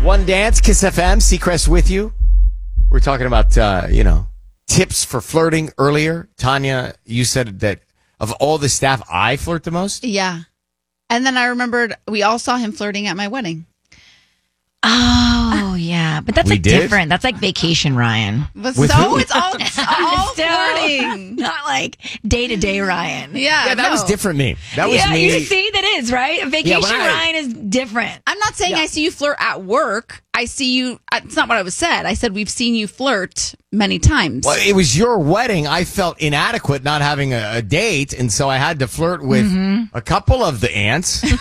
One Dance, Kiss FM, Seacrest with you. We're talking about, tips for flirting earlier. Tanya, you said that of all the staff, I flirt the most? Yeah. And then I remembered we all saw him flirting at my wedding. Oh, yeah. But that's different. That's like vacation, Ryan. But With who? it's all flirting. Not like day-to-day Ryan. Yeah, that was different me. That was me. You see, that is, right? Vacation Ryan is different. I'm not saying I see you flirt at work. I see you. It's not what I was said. I said we've seen you flirt many times. Well, it was your wedding. I felt inadequate not having a date, and so I had to flirt with a couple of the aunts. And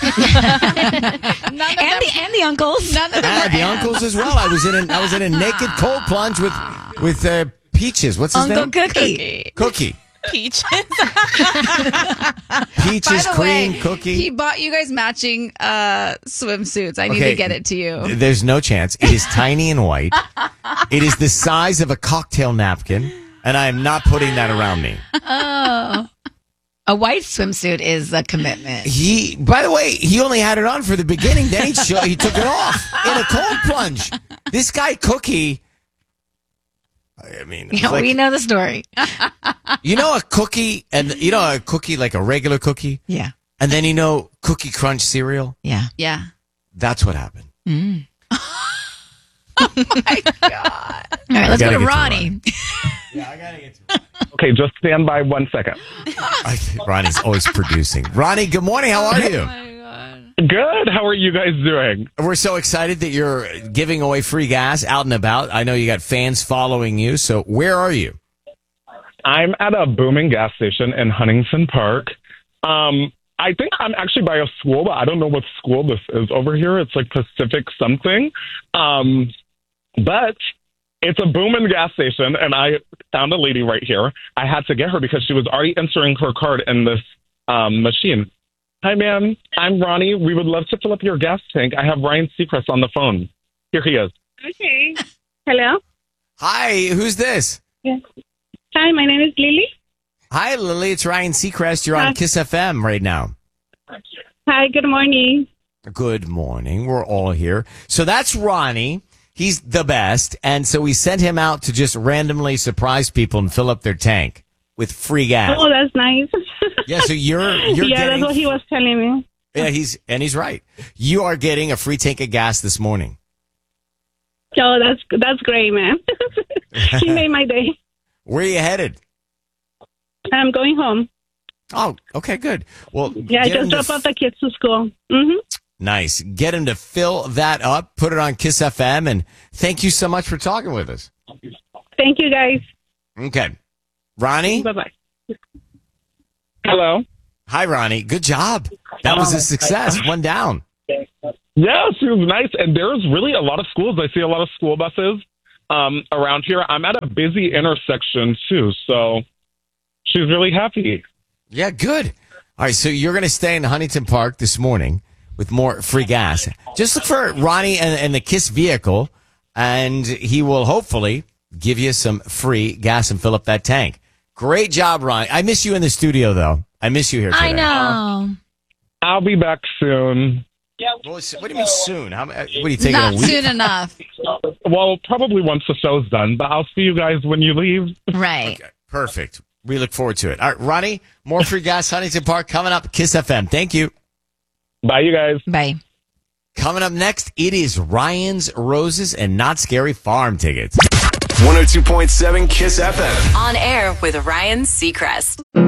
the uncles. None of them were The uncles as well. I was in a naked cold plunge with Peaches. What's his name? Uncle Cookie. Cookie. Peaches. Peaches, By the cream, way, cookie. He bought you guys matching swimsuits. I need to get it to you. There's no chance. It is tiny and white. It is the size of a cocktail napkin, and I am not putting that around me. Oh. A white swimsuit is a commitment. By the way, he only had it on for the beginning. Then he took it off in a cold plunge. This guy, Cookie, I mean, we know the story. a cookie, and a cookie like a regular cookie? Yeah. And then Cookie Crunch cereal? Yeah. Yeah. That's what happened. Oh my God. All right, let's go to Ronnie. Yeah, I gotta get to it. Okay, just stand by 1 second. Ronnie's always producing. Ronnie, good morning. How are you? Good. How are you guys doing? We're so excited that you're giving away free gas out and about. I know you got fans following you. So where are you? I'm at a booming gas station in Huntington Park. I think I'm actually by a school, but I don't know what school this is over here. It's like Pacific something. But it's a booming gas station, and I found a lady right here. I had to get her because she was already entering her card in this machine. Hi, ma'am. I'm Ronnie. We would love to fill up your gas tank. I have Ryan Seacrest on the phone. Here he is. Okay. Hello. Hi, who's this? Yes. Hi, my name is Lily. Hi, Lily. It's Ryan Seacrest. You're on Kiss FM right now. Hi, good morning. Good morning. We're all here. So that's Ronnie. He's the best. And so we sent him out to just randomly surprise people and fill up their tank with free gas. Oh, that's nice. Yeah, so you're yeah, getting, that's what he was telling me. Yeah, he's right. You are getting a free tank of gas this morning. Oh, that's great, man. He made my day. Where are you headed? I'm going home. Oh, okay, good. Well, Yeah, I just dropped off the kids to school. Mm-hmm. Nice. Get him to fill that up, put it on Kiss FM, and thank you so much for talking with us. Thank you, guys. Okay. Ronnie? Bye-bye. Hello. Hi, Ronnie. Good job. That was a success. One down. Yeah, she was nice. And there's really a lot of schools. I see a lot of school buses around here. I'm at a busy intersection, too, so she's really happy. Yeah, good. All right, so you're going to stay in Huntington Park this morning with more free gas. Just look for Ronnie and the KISS vehicle, and he will hopefully give you some free gas and fill up that tank. Great job, Ronnie. I miss you in the studio, though. I miss you here today. I know. I'll be back soon. Well, what do you mean soon? What are you taking Not a week? soon enough. Well, probably once the show's done, but I'll see you guys when you leave. Right. Okay, perfect. We look forward to it. All right, Ronnie, more free gas, Huntington Park, coming up. KISS FM. Thank you. Bye, you guys. Bye. Coming up next, it is Ryan's Roses and Not Scary Farm tickets. 102.7 KISS FM. On air with Ryan Seacrest.